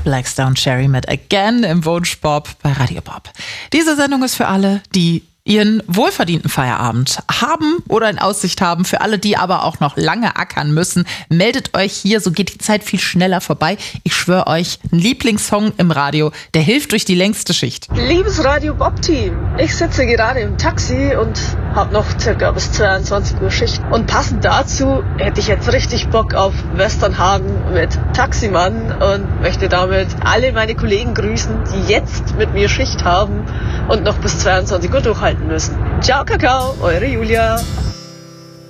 Blackstone Cherry mit Again im Wunschbop bei Radio Bob. Diese Sendung ist für alle, die ihren wohlverdienten Feierabend haben oder in Aussicht haben. Für alle, die aber auch noch lange ackern müssen, meldet euch hier, so geht die Zeit viel schneller vorbei. Ich schwöre euch, ein Lieblingssong im Radio, der hilft durch die längste Schicht. Liebes Radio Bob-Team, ich sitze gerade im Taxi und habe noch circa bis 22 Uhr Schicht. Und passend dazu hätte ich jetzt richtig Bock auf Westernhagen mit Taximann und möchte damit alle meine Kollegen grüßen, die jetzt mit mir Schicht haben und noch bis 22 Uhr durchhalten müssen. Ciao, Kakao, eure Julia.